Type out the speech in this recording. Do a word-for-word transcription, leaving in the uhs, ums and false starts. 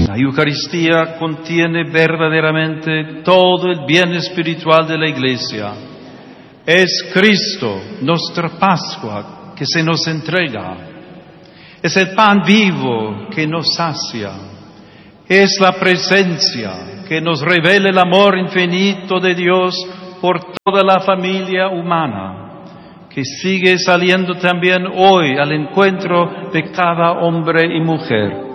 La Eucaristía contiene verdaderamente todo el bien espiritual de la Iglesia. Es Cristo, nuestra Pascua, que se nos entrega. Es el pan vivo que nos sacia. Es la presencia que nos revela el amor infinito de Dios por toda la familia humana, que sigue saliendo también hoy al encuentro de cada hombre y mujer.